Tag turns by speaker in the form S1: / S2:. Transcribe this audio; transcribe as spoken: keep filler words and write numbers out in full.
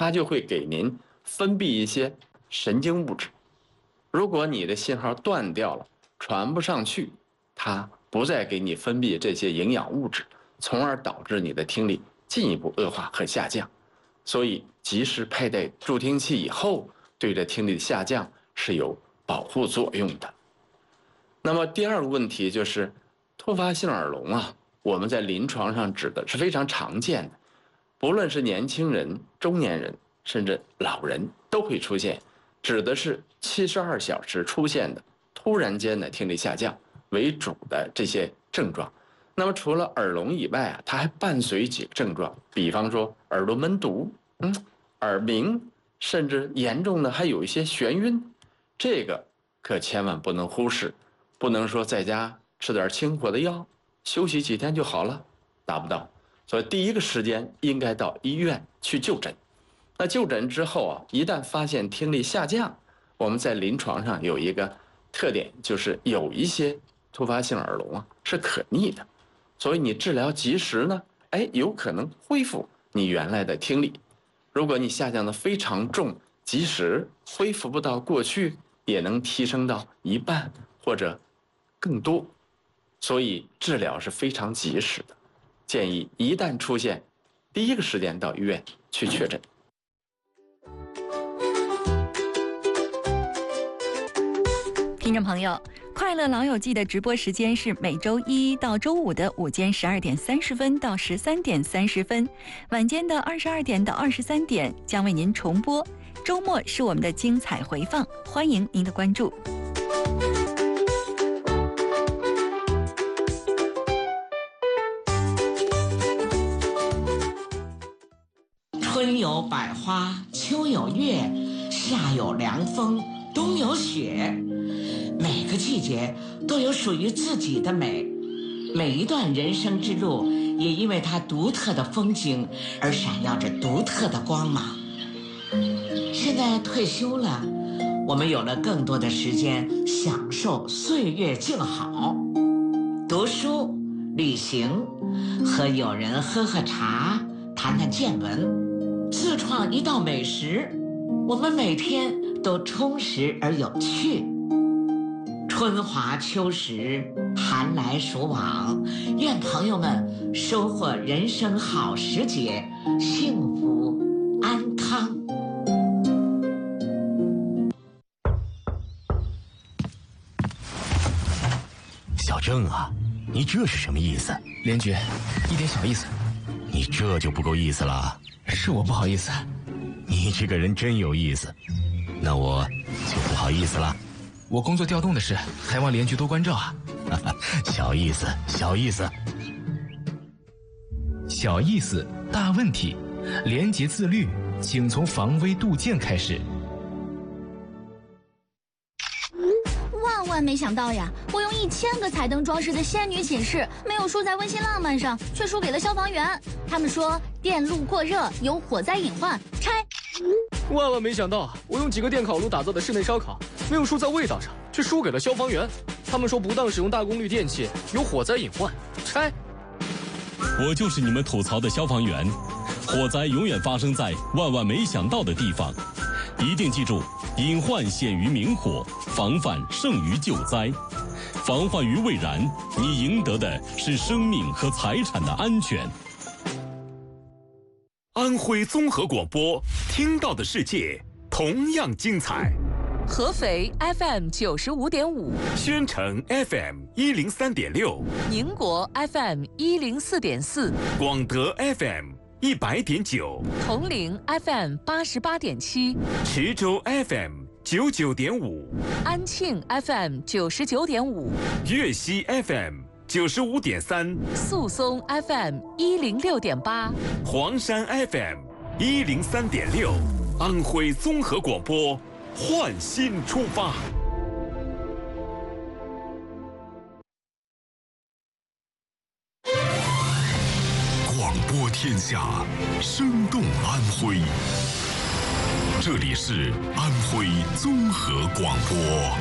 S1: 它就会给您分泌一些神经物质。如果你的信号断掉了，传不上去，它不再给你分泌这些营养物质，从而导致你的听力进一步恶化和下降。所以及时佩戴助听器以后，对这听力的下降是有保护作用的。那么第二个问题就是突发性耳聋啊，我们在临床上指的是非常常见的，不论是年轻人、中年人甚至老人都会出现，指的是七十二小时出现的突然间的听力下降为主的这些症状。那么除了耳聋以外啊，它还伴随几个症状，比方说耳朵闷堵、嗯、耳鸣，甚至严重的还有一些眩晕，这个可千万不能忽视，不能说在家吃点清火的药，休息几天就好了，达不到。所以第一个时间应该到医院去就诊。那就诊之后啊，一旦发现听力下降，我们在临床上有一个特点，就是有一些突发性耳聋啊是可逆的，所以你治疗及时呢，哎，有可能恢复你原来的听力。如果你下降的非常重，即使恢复不到过去，也能提升到一半或者更多。所以治疗是非常及时的，建议一旦出现，第一个时间到医院去确诊。
S2: 听众朋友，快乐老友记的直播时间是每周一到周五的午间十二点三十分到十三点三十分，晚间的二十二点到二十三点将为您重播。周末是我们的精彩回放，欢迎您的关注。
S3: 春有百花，秋有月，夏有凉风，冬有雪。每个季节都有属于自己的美，每一段人生之路也因为它独特的风景而闪耀着独特的光芒。现在退休了，我们有了更多的时间享受岁月静好，读书、旅行，和友人喝喝茶，谈谈见闻，自创一道美食，我们每天都充实而有趣。春华秋实，寒来暑往，愿朋友们收获人生好时节，幸福安康。
S4: 小郑啊，你这是什么意思？
S5: 连局，一点小意思。
S4: 你这就不够意思了。
S5: 是我不好意思。
S4: 你这个人真有意思，那我就不好意思了。
S5: 我工作调动的事，还望连局多关照啊。
S4: 小意思，小意思，
S5: 小意思，大问题。廉洁自律，请从防微杜渐开始。
S6: 万万没想到呀！我用一千个彩灯装饰的仙女寝室，没有输在温馨浪漫上，却输给了消防员。他们说电路过热有火灾隐患，拆。
S7: 万万没想到，我用几个电烤炉打造的室内烧烤，没有输在味道上，却输给了消防员。他们说不当使用大功率电器有火灾隐患，拆。
S8: 我就是你们吐槽的消防员，火灾永远发生在万万没想到的地方。一定记住，隐患显于明火，防范胜于救灾。防患于未然，你赢得的是生命和财产的安全。
S9: 安徽综合广播，听到的世界同样精彩。
S10: 合肥 F M 九十五点五，
S9: 宣城 F M 一零三点六，
S10: 宁国 F M 一零四点四，
S9: 广德 F M 一百点九，
S10: 铜陵 F M 八十八点七，
S9: 池州 F M 九九点五，
S10: 安庆 F M 九十九点五，
S9: 粤西 F M 九十五点三，
S10: 宿松 F M 一零六点八，
S9: 黄山 F M 一零三点六，安徽综合广播，焕新出发。
S11: 广播天下，生动安徽。这里是安徽综合广播。